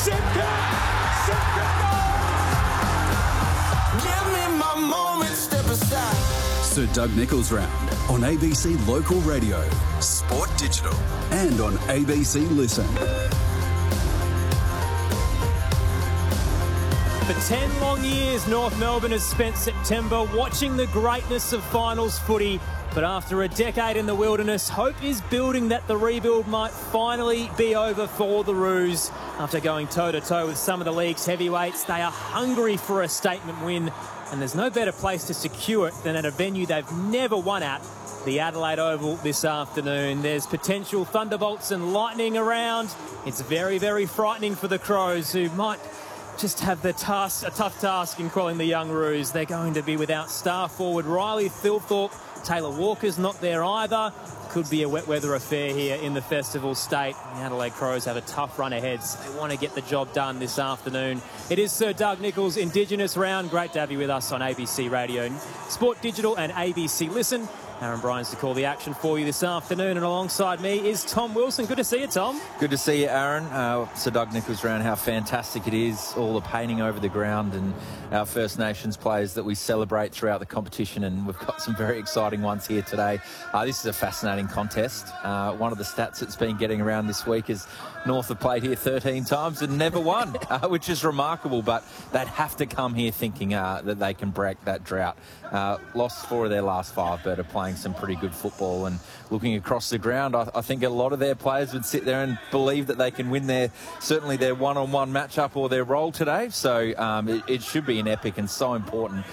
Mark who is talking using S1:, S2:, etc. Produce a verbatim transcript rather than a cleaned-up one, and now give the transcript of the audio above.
S1: Simcoe! Simcoe goes! Give me my moment, step aside.
S2: Sir Doug Nicholls Round on A B C Local Radio, Sport Digital, and on A B C Listen.
S3: For ten long years, North Melbourne has spent September watching the greatness of finals footy. But after a decade in the wilderness, hope is building that the rebuild might finally be over for the Roos. After going toe-to-toe with some of the league's heavyweights, they are hungry for a statement win. And there's no better place to secure it than at a venue they've never won at, the Adelaide Oval this afternoon. There's potential thunderbolts and lightning around. It's very, very frightening for the Crows, who might just have the task, a tough task in quelling the young Roos. They're going to be without star forward Riley Thilthorpe. Taylor Walker's not there either. Could be a wet weather affair here in the Festival State. The Adelaide Crows have a tough run ahead, so they want to get the job done this afternoon. It is Sir Doug Nicholls' Indigenous Round. Great to have you with us on A B C Radio, Sport Digital and A B C Listen. Aaron Bryans to call the action for you this afternoon, and alongside me is Tom Wilson. Good to see you, Tom.
S4: Good to see you, Aaron. Uh, Sir Doug Nicholls Round, how fantastic it is, all the painting over the ground and our First Nations players that we celebrate throughout the competition, and we've got some very exciting ones here today. Uh, this is a fascinating contest. Uh, one of the stats that's been getting around this week is North have played here thirteen times and never won, uh, which is remarkable, but they'd have to come here thinking uh, that they can break that drought. Uh, lost four of their last five, but are playing some pretty good football, and looking across the ground, I, I think a lot of their players would sit there and believe that they can win their, certainly their one-on-one matchup or their role today. So um, it, it should be an epic and so important